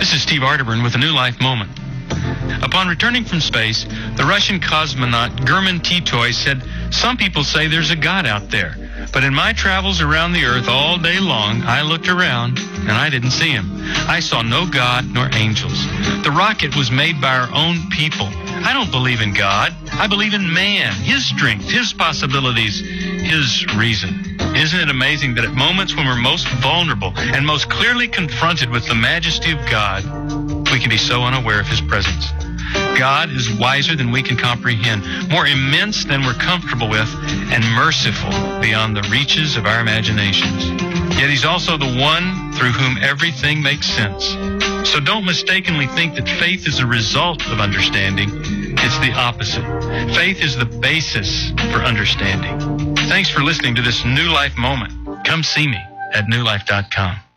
This is Steve Arterburn with a New Life Moment. Upon returning from space, the Russian cosmonaut German Titoy said, "Some people say there's a God out there, but in my travels around the earth all day long, I looked around and I didn't see him. I saw no God nor angels. The rocket was made by our own people. I don't believe in God. I believe in man, his strength, his possibilities, his reason." Isn't it amazing that at moments when we're most vulnerable and most clearly confronted with the majesty of God, we can be so unaware of his presence? God is wiser than we can comprehend, more immense than we're comfortable with, and merciful beyond the reaches of our imaginations. Yet he's also the one through whom everything makes sense. So don't mistakenly think that faith is a result of understanding. It's the opposite. Faith is the basis for understanding. Thanks for listening to this New Life Moment. Come see me at newlife.com.